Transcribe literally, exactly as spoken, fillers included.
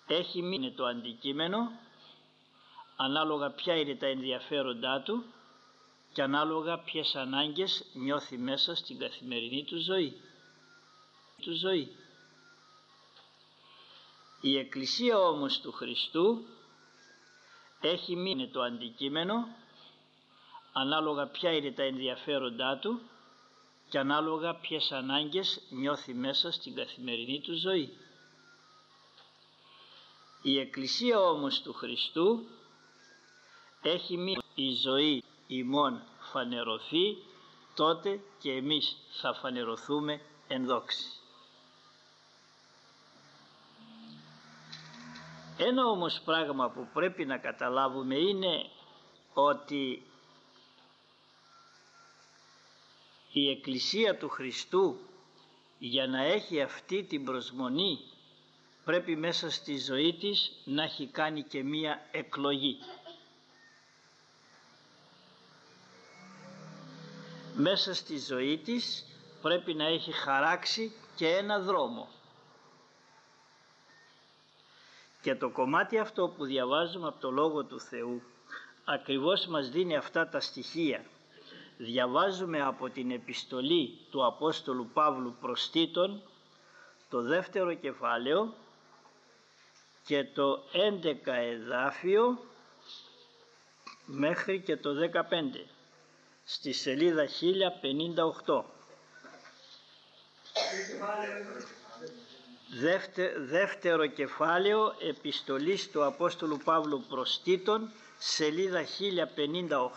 έχει μείνει το αντικείμενο, ανάλογα ποια είναι τα ενδιαφέροντά του και ανάλογα ποιες ανάγκες νιώθει μέσα στην καθημερινή του ζωή. Του ζωή. Η Εκκλησία όμως του Χριστού έχει μείνει το αντικείμενο, ανάλογα ποια είναι τα ενδιαφέροντά του και ανάλογα ποιες ανάγκες νιώθει μέσα στην καθημερινή του ζωή. Η Εκκλησία όμως του Χριστού έχει μείνει η ζωή ημών φανερωθεί, τότε και εμείς θα φανερωθούμε εν δόξη. Ένα όμως πράγμα που πρέπει να καταλάβουμε είναι ότι η Εκκλησία του Χριστού, για να έχει αυτή την προσμονή, πρέπει μέσα στη ζωή της να έχει κάνει και μία εκλογή. Μέσα στη ζωή της πρέπει να έχει χαράξει και ένα δρόμο. Και το κομμάτι αυτό που διαβάζουμε από το Λόγο του Θεού ακριβώς μας δίνει αυτά τα στοιχεία. Διαβάζουμε από την επιστολή του Απόστολου Παύλου προς Τίτον, το δεύτερο κεφάλαιο και το έντεκα εδάφιο μέχρι και το δεκαπέντε, στη σελίδα χίλια πενήντα οκτώ. Δεύτε, δεύτερο κεφάλαιο επιστολής του Απόστολου Παύλου προς Τίτον, σελίδα χίλια πενήντα οκτώ.